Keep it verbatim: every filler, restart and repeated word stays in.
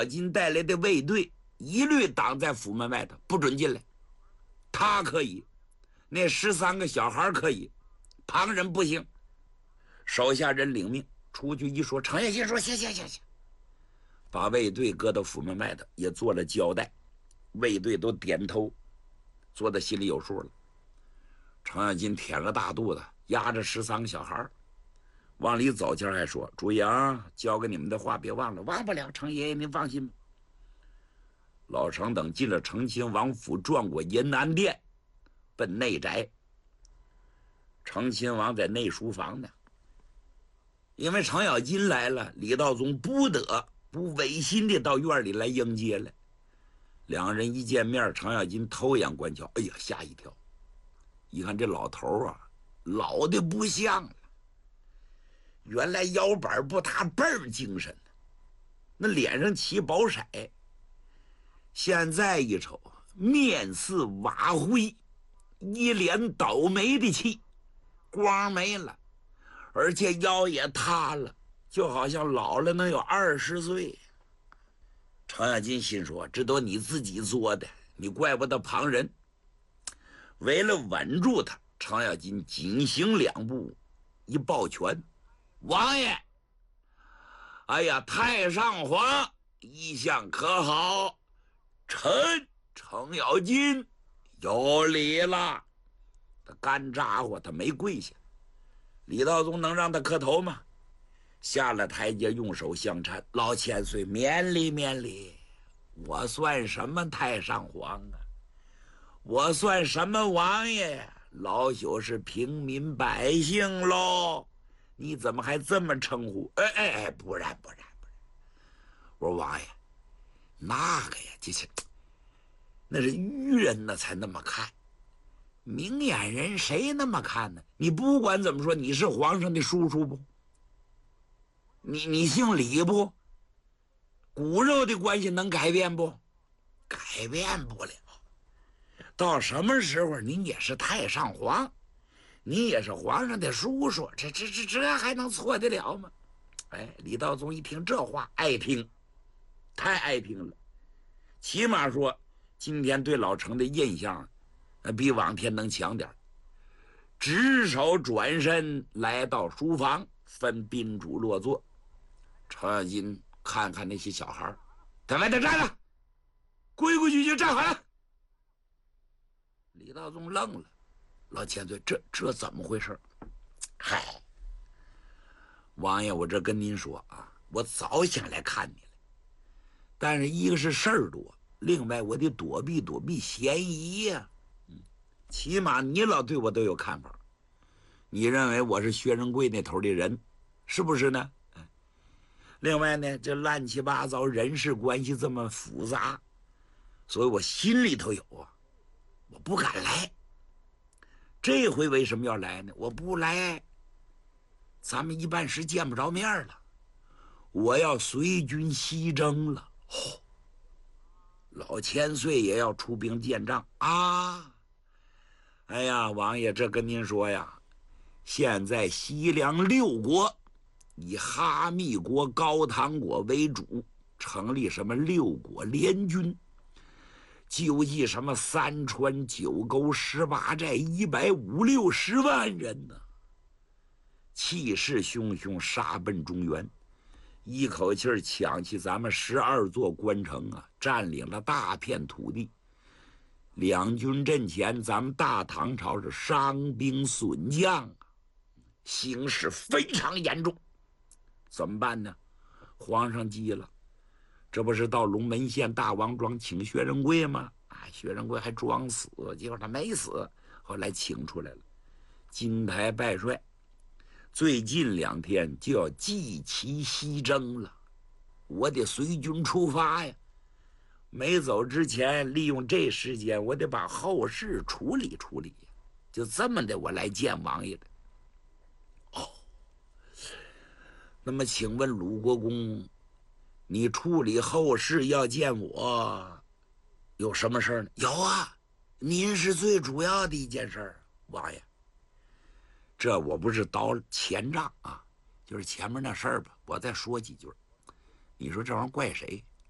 小金带来的卫队一律挡在府门外头，不准进来。他可以，那十三个小孩可以，旁人不行。手下人领命出去一说，程咬金说：“行行行行。”把卫队搁到府门外头，也做了交代。卫队都点头，做的心里有数了。程咬金舔个大肚子，压着十三个小孩往里走，前还说：“注意啊，交给你们的话别忘了。”忘不了，程爷爷您放心吧。老程等进了成亲王府，转过银安殿，奔内宅。成亲王在内书房呢，因为程咬金来了，李道宗不得不违心的到院里来迎接了。两个人一见面，程咬金偷眼观瞧，哎呀，吓一跳！一看这老头啊，老的不像了。原来腰板不塌，倍儿精神呢，那脸上起宝色，现在一瞅，面似瓦灰，一脸倒霉的气，光没了，而且腰也塌了，就好像老了能有二十岁。程咬金心说：“这都你自己做的，你怪不得旁人。”为了稳住他，程咬金紧行两步，一抱拳：“王爷，哎呀，太上皇一向可好？臣程咬金有礼了。”他干咋呼，他没跪下。李道宗能让他磕头吗？下了台阶，用手相搀：“老千岁，免礼免礼，我算什么太上皇啊？我算什么王爷呀？老朽是平民百姓喽，你怎么还这么称呼？”哎哎哎，不然不然不然，我说王爷，那个呀，这是那是愚人呢才那么看，明眼人谁那么看呢？你不管怎么说，你是皇上的叔叔不？你你姓李不？骨肉的关系能改变不？改变不了。到什么时候您也是太上皇，你也是皇上的叔叔，这这这这还能错得了吗？哎，李道宗一听这话，爱听，太爱听了。起码说今天对老程的印象比往天能强点。执手转身来到书房，分宾主落座。程咬金看看那些小孩，在外头站着，规规矩矩站好了。李道宗愣了，老千岁，这这怎么回事？嗨，王爷，我这跟您说啊，我早想来看你了，但是一个是事儿多，另外我得躲避躲避嫌疑呀、啊。嗯，起码你老对我都有看法，你认为我是薛仁贵那头的人，是不是呢？另外呢，这乱七八糟人事关系这么复杂，所以我心里头有啊，我不敢来。这回为什么要来呢？我不来，咱们一半时见不着面了。我要随军西征了。哦，老千岁也要出兵见仗啊！哎呀，王爷，这跟您说呀，现在西凉六国以哈密国、高唐国为主，成立什么六国联军，救济什么三川九沟十八寨一百五六十万人呢，气势汹汹，杀奔中原，一口气儿抢起咱们十二座关城啊，占领了大片土地。两军阵前，咱们大唐朝是伤兵损将啊，形势非常严重。怎么办呢？皇上急了，这不是到龙门县大王庄请薛仁贵吗？啊，薛仁贵还装死，结果他没死，后来请出来了。金台拜帅，最近两天就要祭旗西征了，我得随军出发呀。没走之前，利用这时间，我得把后事处理处理。就这么的，我来见王爷的。哦，那么请问鲁国公，你处理后事要见我，有什么事呢？有啊，您是最主要的一件事，王爷。这我不是倒前账啊，就是前面那事儿吧，我再说几句。你说这玩意儿怪谁？